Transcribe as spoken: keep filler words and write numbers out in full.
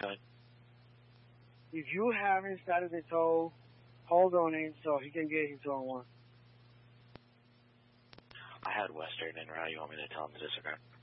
Good. If you haven't started the tow, hold on it so he can get his own one. I had Western en route. You want me to tell him to disregard?